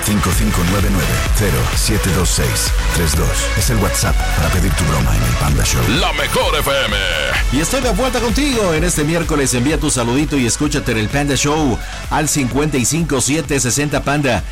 5599-072632. Es el WhatsApp para pedir tu broma en el Panda Show. La mejor FM. Y estoy de vuelta contigo en este miércoles. Envía tu saludito y escúchate en el Panda Show al 55760 Panda.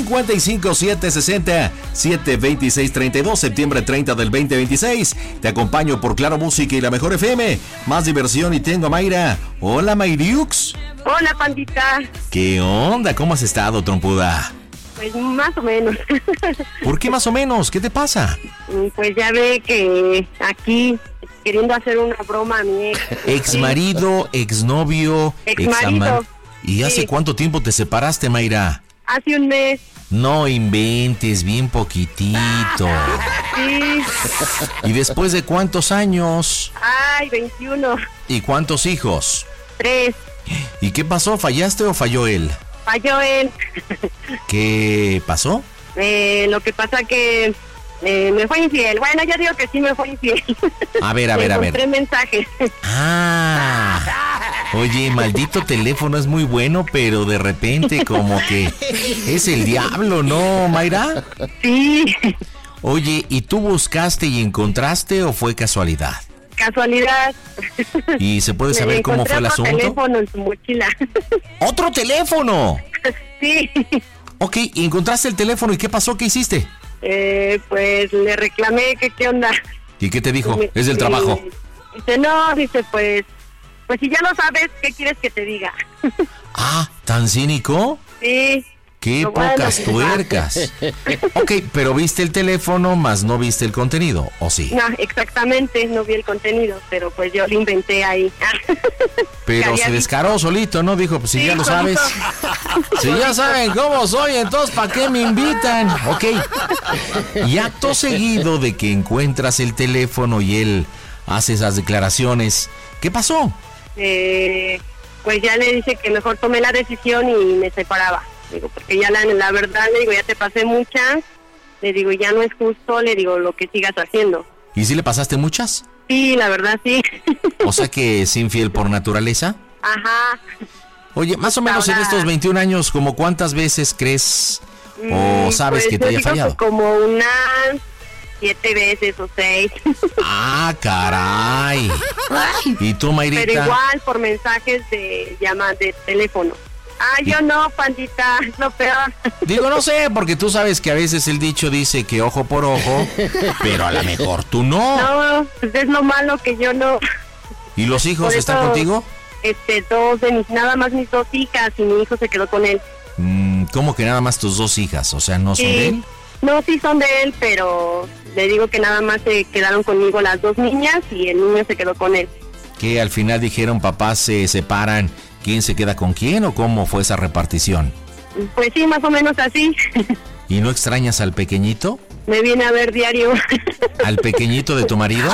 55760-72632, septiembre 30 del 2026. Te acompaño por Claro Música y la mejor FM. Más diversión y tengo a Mayra. Hola, Mayriux. Hola, pandita. ¿Qué onda? ¿Cómo has estado, trompuda? Pues más o menos. ¿Por qué más o menos? ¿Qué te pasa? Pues ya ve que aquí queriendo hacer una broma a mi ex marido, exnovio, exmarido. ¿Y hace cuánto tiempo te separaste, Mayra? Hace un mes. No inventes, bien poquitito. Sí. ¿Y después de cuántos años? Ay, 21. ¿Y cuántos hijos? 3. ¿Y qué pasó? ¿Fallaste o falló él? Falló él. ¿Qué pasó? Lo que pasa que me fue infiel. Bueno, yo digo que sí me fue infiel. A ver. Encontré mensajes. Oye, maldito teléfono es muy bueno, pero de repente como que es el diablo, ¿no, Mayra? Sí. Oye, ¿y tú buscaste y encontraste o fue casualidad? Casualidad. ¿Y se puede saber cómo fue el asunto? Otro teléfono en su mochila. ¿Otro teléfono? Sí. Ok, ¿y encontraste el teléfono y qué pasó? ¿Qué hiciste? Pues le reclamé que qué onda. ¿Y qué te dijo? Es del trabajo. Dice, no, dice, pues si ya lo sabes, ¿qué quieres que te diga? ¿Tan cínico? Sí. ¡Qué pocas tuercas! Ok, pero viste el teléfono, más no viste el contenido, ¿o sí? No, exactamente, no vi el contenido, pero pues yo lo inventé ahí. Pero se descaró solito, ¿no? Dijo, pues si ya lo sabes. Si ya saben cómo soy, entonces ¿para qué me invitan? Ok. Y acto seguido de que encuentras el teléfono y él hace esas declaraciones, ¿qué pasó? Pues ya le dije que mejor tomé la decisión y me separaba. Digo, porque ya la verdad, le digo, ya te pasé muchas. Le digo, ya no es justo, le digo, lo que sigas haciendo. ¿Y si le pasaste muchas? Sí, la verdad, sí. O sea que es infiel por naturaleza. Ajá. Oye, más o menos en estos 21 años, ¿como cuántas veces crees o sabes pues que te haya fallado? Como unas 7 veces o 6. Caray. ¿Y tú, Mayrita? Pero igual por mensajes de llamadas de teléfono. Yo no, pandita, es lo peor. Digo, no sé, porque tú sabes que a veces el dicho dice que ojo por ojo, pero a lo mejor tú no. No, pues es lo malo que yo no. ¿Y los hijos están contigo? Nada más mis 2 hijas y mi hijo se quedó con él. ¿Cómo que nada más tus 2 hijas? O sea, ¿no son de él? No, sí son de él, pero le digo que nada más se quedaron conmigo las 2 niñas y el niño se quedó con él. ¿Que al final dijeron papás se separan? ¿Quién se queda con quién o cómo fue esa repartición? Pues sí, más o menos así. ¿Y no extrañas al pequeñito? Me viene a ver diario. ¿Al pequeñito de tu marido?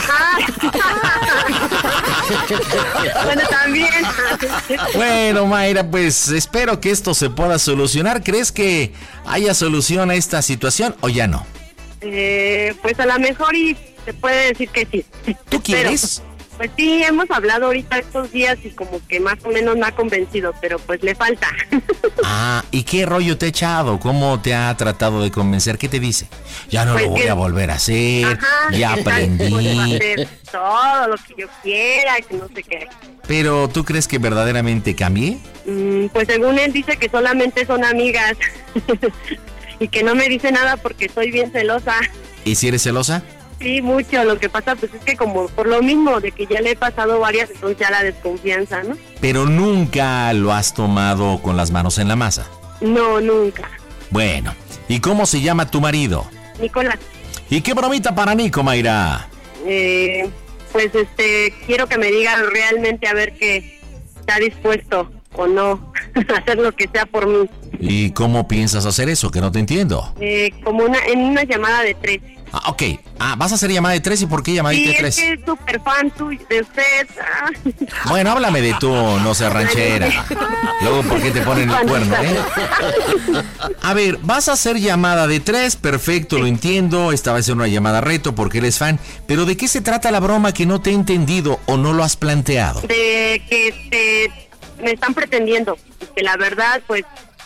Bueno, también. Bueno, Mayra, pues espero que esto se pueda solucionar. ¿Crees que haya solución a esta situación o ya no? Pues a lo mejor y se puede decir que sí. ¿Tú quieres? Pues sí, hemos hablado ahorita estos días y como que más o menos me ha convencido, pero pues le falta. ¿Y qué rollo te ha echado? ¿Cómo te ha tratado de convencer? ¿Qué te dice? Ya no lo voy a volver a hacer, ya aprendí. Puedo hacer todo lo que yo quiera, que no sé qué. ¿Pero tú crees que verdaderamente cambie? Pues según él dice que solamente son amigas y que no me dice nada porque soy bien celosa. ¿Y si eres celosa? Sí, mucho. Lo que pasa pues es que como por lo mismo de que ya le he pasado varias, entonces ya la desconfianza, ¿no? Pero nunca lo has tomado con las manos en la masa. No, nunca. Bueno, ¿y cómo se llama tu marido? Nicolás. ¿Y qué bromita para Nico, Mayra? Pues quiero que me diga realmente a ver que está dispuesto o no a hacer lo que sea por mí. ¿Y cómo piensas hacer eso? Que no te entiendo. Como en una llamada de 3. Ok. ¿Vas a hacer llamada de 3? ¿Y por qué llamadita de 3? Sí, es que es súper fan tuyo, de usted. Bueno, háblame de tú, no seas ranchera. Luego, ¿por qué te ponen el cuerno, A ver, vas a hacer llamada de 3, perfecto, lo entiendo. Esta va a ser una llamada reto porque eres fan. Pero ¿de qué se trata la broma que no te he entendido o no lo has planteado? De que me están pretendiendo. Que la verdad, pues,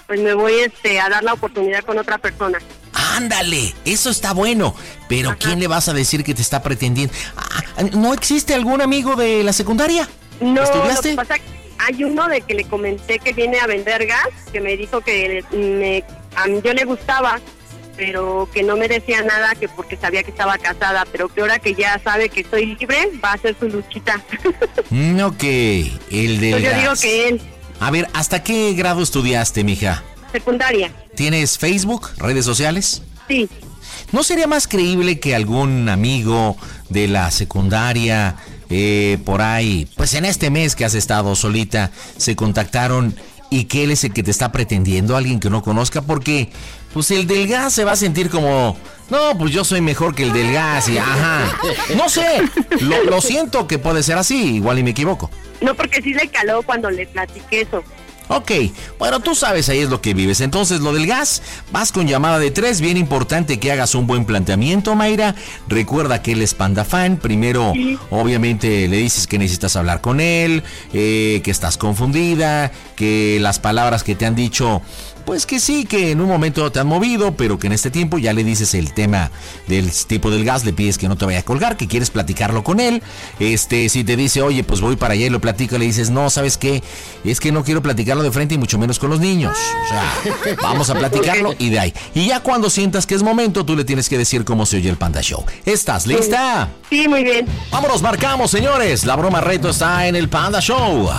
pues me voy a dar la oportunidad con otra persona. Ándale, eso está bueno. Pero ajá, ¿quién le vas a decir que te está pretendiendo? ¿No existe algún amigo de la secundaria? No, ¿estudiaste? Lo que pasa es que hay uno de que le comenté que viene a vender gas, que me dijo que a mí yo le gustaba, pero que no me decía nada, que porque sabía que estaba casada, pero que ahora que ya sabe que estoy libre, va a hacer su luchita. Ok, el del gas. Yo digo que él. A ver, ¿hasta qué grado estudiaste, mija? Secundaria. ¿Tienes Facebook, redes sociales? Sí. ¿No sería más creíble que algún amigo de la secundaria, por ahí, pues en este mes que has estado solita, se contactaron y que él es el que te está pretendiendo, alguien que no conozca? Porque, pues el del gas se va a sentir como, no, pues yo soy mejor que el del gas y ajá. No sé, lo siento que puede ser así, igual y me equivoco. No, porque sí le caló cuando le platiqué eso. Ok, bueno, tú sabes, ahí es lo que vives. Entonces, lo del gas, vas con llamada de 3. Bien importante que hagas un buen planteamiento, Mayra. Recuerda que él es Panda Fan. Primero, sí, obviamente, le dices que necesitas hablar con él, que estás confundida, que las palabras que te han dicho, pues que sí, que en un momento te han movido, pero que en este tiempo ya le dices el tema del tipo del gas, le pides que no te vaya a colgar, que quieres platicarlo con él. Si te dice, oye, pues voy para allá y lo platico, le dices, no, ¿sabes qué? Es que no quiero platicarlo de frente y mucho menos con los niños. O sea, vamos a platicarlo y de ahí. Y ya cuando sientas que es momento, tú le tienes que decir cómo se oye el Panda Show. ¿Estás lista? Sí, muy bien. Vámonos, marcamos, señores. La broma reto está en el Panda Show.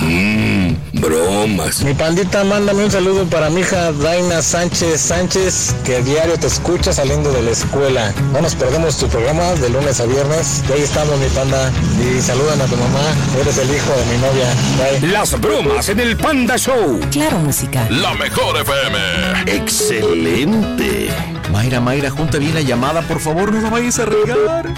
Bromas. Mi pandita, mándame un saludo para mi hija Daina Sánchez, que a diario te escucha saliendo de la escuela. No nos perdemos tu programa de lunes a viernes. Y ahí estamos, mi panda. Y saludan a tu mamá. Eres el hijo de mi novia. Bye. Las bromas en el Panda Show. Claro, música. La mejor FM. Excelente. Mayra, junta bien la llamada, por favor, no la vayas a regar.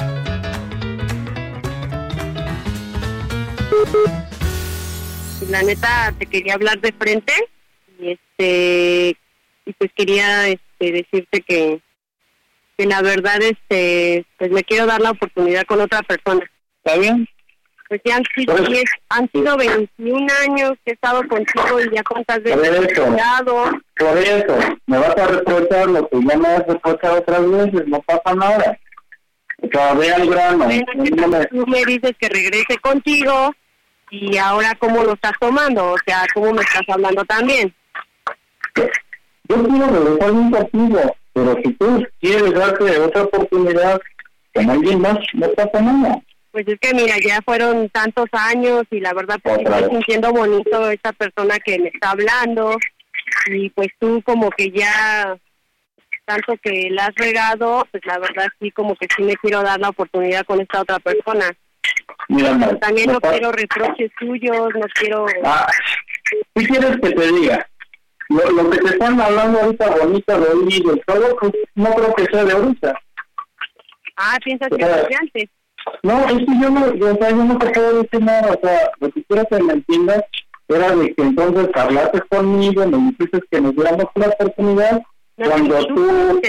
La neta, te quería hablar de frente y pues quería decirte que la verdad pues me quiero dar la oportunidad con otra persona. ¿Está bien? Pues ya han sido 21 años que he estado contigo y ya cuántas veces he cuidado. Por eso, me vas a reprochar lo que ya me has reprochado otras veces, no pasa nada. Todavía al grano. Tú me dices que regrese contigo y ahora ¿cómo lo estás tomando? O sea, ¿cómo me estás hablando también? Yo quiero regresar un contigo, pero si tú quieres darte otra oportunidad con alguien más, no pasa nada. Pues es que mira, ya fueron tantos años y la verdad pues estoy sintiendo bonito esta persona que me está hablando y pues tú como que ya tanto que la has regado, pues la verdad sí como que sí me quiero dar la oportunidad con esta otra persona. Mira, pero también no quiero reproches tuyos, no quiero... ¿Qué quieres que te diga? Lo que te están hablando ahorita bonito de hoy y de todo, pues no creo que sea de ahorita. ¿Piensas que es de antes? No, es que yo no te puedo decir nada, o sea, lo que quiero que me entiendas era de que entonces hablaste conmigo, me dijiste que nos diéramos la oportunidad, cuando tú...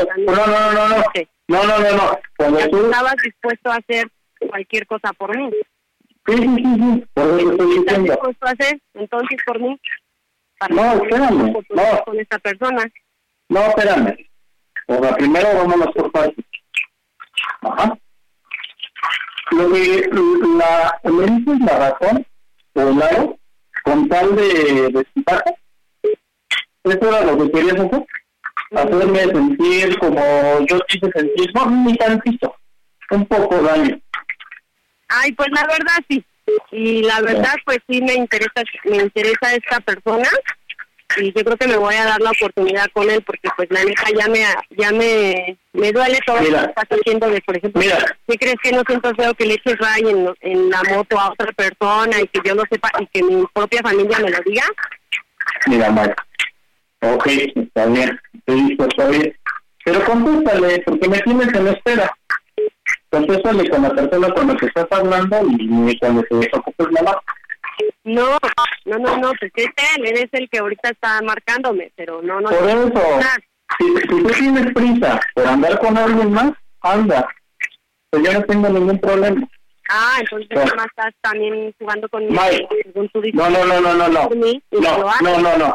No, cuando tú... estabas dispuesto a hacer cualquier cosa por mí. Sí, por eso estoy diciendo. ¿Estás dispuesto a hacer entonces por mí? No, espérame, no. Con esta persona. No, espérame. O sea, primero vámonos por partes. Ajá. Lo que me dices la razón, o el lado, con tal de desquitarte. ¿Eso era lo que querías hacer? Hacerme sentir como yo quise sentir, no, ni tantito, un poco daño. Ay, pues la verdad sí. Y la verdad pues sí me interesa esta persona y yo creo que me voy a dar la oportunidad con él porque pues la neta ya me duele todo lo que estás haciendo de, por ejemplo, ¿qué crees que no siento feo que le eches ray en la moto a otra persona y que yo lo sepa y que mi propia familia me lo diga? Mira, Marta, ok, está bien, está bien, pero contéstale porque me tienes en espera. Contéstale con la persona con la que estás hablando y cuando te desocupes nada. No, pues es él es el que ahorita está marcándome, pero no. Por eso, si tú tienes prisa por andar con alguien más, anda, pues yo no tengo ningún problema. Entonces además estás también jugando conmigo, según tú dices. No.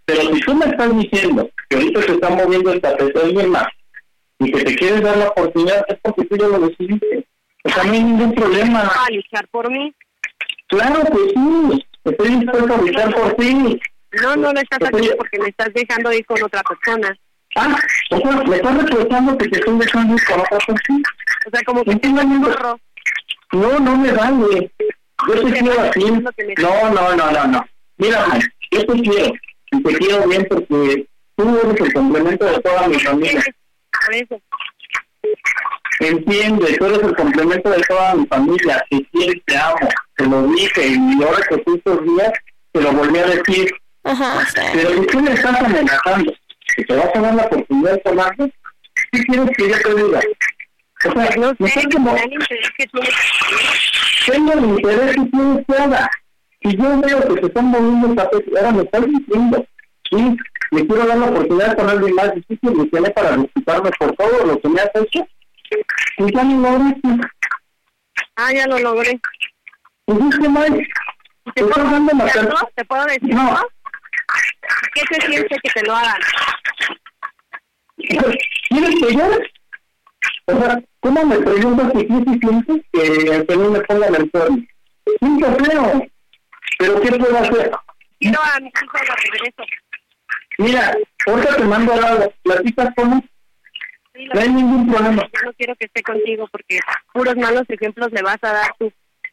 Pero si tú me estás diciendo que ahorita se está moviendo el tapete de alguien más y que te quieres dar la oportunidad, es porque tú ya lo decidiste. O sea, no hay ningún problema. ¿A luchar por mí? Claro que sí, estoy dispuesto a luchar por ti. No lo estás haciendo porque me estás dejando ir con otra persona. Ah, o sea, me estás reprochando que te estoy dejando ir con otra persona. O sea, como que te un burro. No me vale. Yo te quiero así. No. Mira, man, yo te quiero. Y te quiero bien porque tú eres el complemento de toda mi familia. Por eso. Entiende, tú eres el complemento de toda mi familia. Si quieres, te amo. Te lo dije y ahora que tú estos días te lo volví a decir. Ajá, sí. Pero si tú me estás amenazando que te vas a dar la oportunidad de tomarlo, ¿qué quieres que yo te diga? O sea, no me sé, estás como... Tengo el interés que tienes que haga. Si yo veo que se están moviendo el tapete, ahora me estás diciendo, sí, me quiero dar la oportunidad de ponerle más difícil, me tiene para disculparme por todo lo que me has hecho, y ya lo logré. Ya lo logré. Pues es que mal, ¿Te puedo decir no? ¿Qué se siente que te lo hagan? ¿Quieres que yo? O sea, ¿cómo me preguntas si sientes que no me pongan el suelo? Nunca creo. ¿Pero qué puedo hacer? Quiero a mis hijos a regreso. Mira, ahorita te mando a las platitas como... Sí, no hay ningún problema. Yo no quiero que esté contigo porque puros malos ejemplos le vas a dar tú.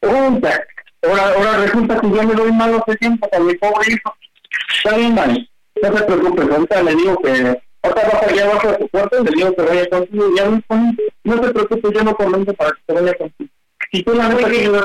Ahora resulta que yo me doy malos ejemplos a mi pobre hijo. Está bien, man. No se preocupes, ahorita le digo que... Ahorita bajo allá abajo de su puerta y le digo que vaya contigo y ya no se preocupe, yo no comento para que te vaya contigo. Si tú la neta quieres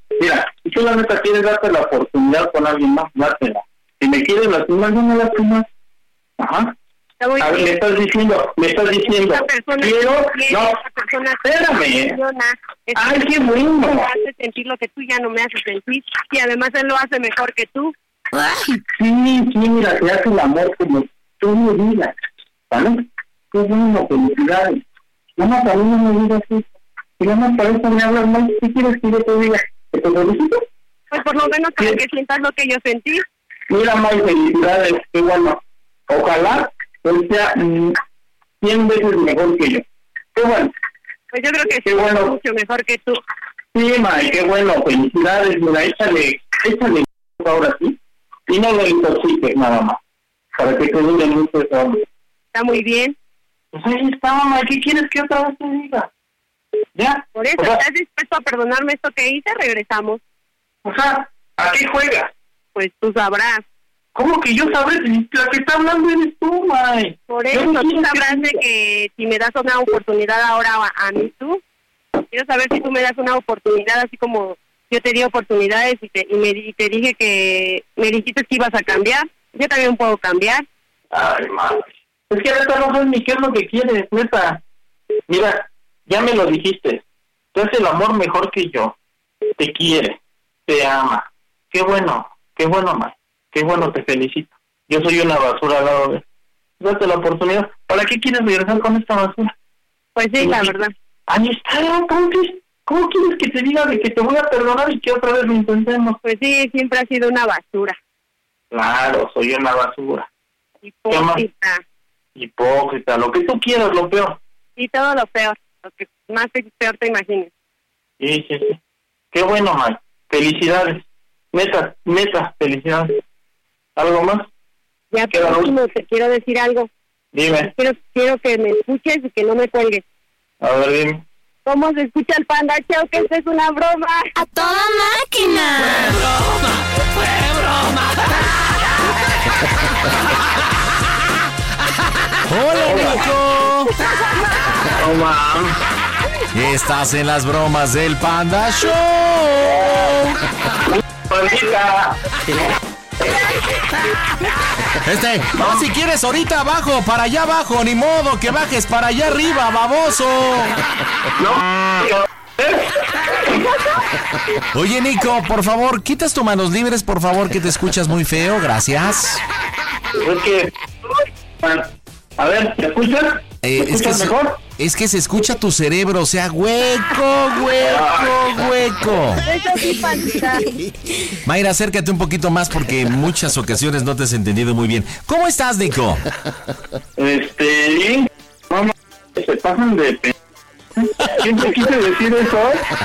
darte la oportunidad con alguien más, dátela. Si me quieres lastimar, yo me lastimas. Ajá. A ver, me estás diciendo, quiero, espérame. Ay, qué bueno. Me hace sentir lo que tú ya no me haces sentir y además él lo hace mejor que tú. Sí, mira, te hace el amor como tú me digas, ¿vale? Qué bueno, felicidades. Nada más a mí no me digas eso. Y nada más para eso me hablas mal. ¿Qué quieres que yo te diga? ¿Que te lo felicito? Pues por lo menos para que sientas lo que yo sentí. Mira, May, felicidades, qué bueno. Ojalá él sea 100 veces mejor que yo. Qué bueno. Pues yo creo que qué sí, bueno. mucho mejor que tú. Sí, May, qué bueno, felicidades. Mira, échale ahora sí. Y no lo intoxiques nada más. Para que te dure mucho ese hombre. Está muy bien. Pues ahí está, mamá. ¿Qué quieres que otra vez te diga? ¿Ya? Por eso, ¿estás dispuesto a perdonarme esto que hice? Regresamos. O sea, ¿a qué juegas? Pues tú sabrás. ¿Cómo que yo sabré? La que está hablando eres tú, May. Por eso, tú sabrás de que si me das una oportunidad ahora a mí tú. Quiero saber si tú me das una oportunidad así como yo te di oportunidades y te dije que me dijiste que ibas a cambiar. Yo también puedo cambiar. Ay, madre. Es que ahorita no sabes ni qué es lo que quieres, neta. Mira, ya me lo dijiste. Tú haces el amor mejor que yo. Te quiere, te ama. Qué bueno, May. Qué bueno, te felicito. Yo soy una basura al lado de él. Date la oportunidad. ¿Para qué quieres regresar con esta basura? Pues sí, la verdad. Ahí está, entonces. ¿Cómo quieres que te diga de que te voy a perdonar y que otra vez lo intentemos? Pues sí, siempre ha sido una basura. Claro, soy una basura. Hipócrita, lo que tú quieras, lo peor. Y todo lo peor, lo que más peor te imagines. Sí. Qué bueno, May. Felicidades. Neta, felicidades. ¿Algo más? Ya, por último, te quiero decir algo. Dime. Quiero que me escuches y que no me cuelgues. A ver, dime. ¿Cómo se escucha el Panda Show? Que esto es una broma. ¡A toda máquina! ¡Fue broma! ¡Hola, Nico! Oh, man. Estás en las bromas del Panda Show. Pandita. No, si quieres ahorita abajo, para allá abajo, ni modo que bajes para allá arriba, baboso. Oye, Nico, por favor, quitas tus manos libres, por favor, que te escuchas muy feo, gracias. Es que... A ver, ¿me escuchas? ¿Me escuchas mejor? Es que se escucha tu cerebro, o sea, hueco. Eso sí, pandita. Mayra, acércate un poquito más porque en muchas ocasiones no te has entendido muy bien. ¿Cómo estás, Nico? Vamos, se pasan de... ¿Quién te quise decir eso?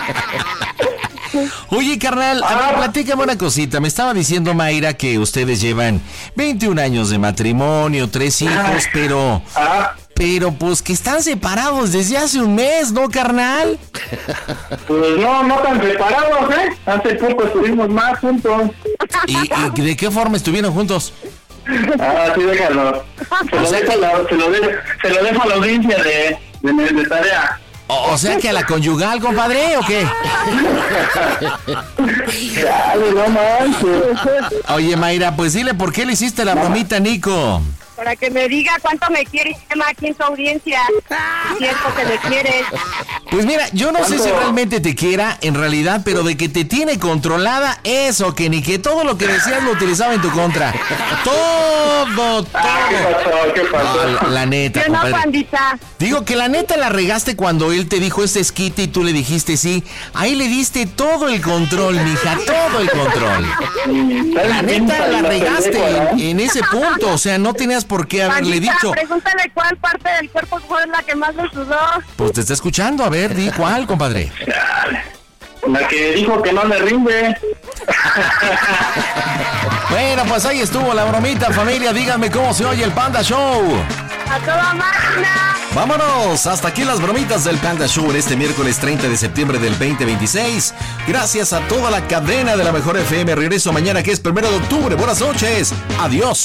Oye, carnal, a ver, platícame una cosita. Me estaba diciendo Mayra que ustedes llevan 21 años de matrimonio, 3 hijos, pero pues que están separados desde hace un mes, ¿no, carnal? Pues no tan separados, ¿eh? Hace poco estuvimos más juntos. ¿Y de qué forma estuvieron juntos? Sí, déjalo. Se lo dejo a la audiencia de tarea. O sea que a la conyugal, compadre, ¿o qué? Dale, no manches. Oye, Mayra, pues dile por qué le hiciste la bromita a Nico. Para que me diga cuánto me quiere y llama aquí en su audiencia. Es cierto que me quiere. Pues mira, yo no sé si realmente te quiera, en realidad, pero de que te tiene controlada, eso, que ni que todo lo que decías lo utilizaba en tu contra. Todo. ¿Qué pasó? No, la neta, Yo no, compadre. pandita. Digo que la neta la regaste cuando él te dijo este esquite y tú le dijiste sí. Ahí le diste todo el control, mija, todo el control. La neta la regaste en ese punto, o sea, no tenías por qué haberle Pandita, dicho. pregúntale cuál parte del cuerpo fue la que más le sudó. Pues te está escuchando, a ver, di cuál, compadre. La que dijo que no le rinde. Bueno, pues ahí estuvo la bromita, familia. Díganme cómo se oye el Panda Show. A toda máquina. Vámonos, hasta aquí las bromitas del Panda Show en este miércoles 30 de septiembre del 2026. Gracias a toda la cadena de la Mejor FM. Regreso mañana que es 1 de octubre. Buenas noches. Adiós.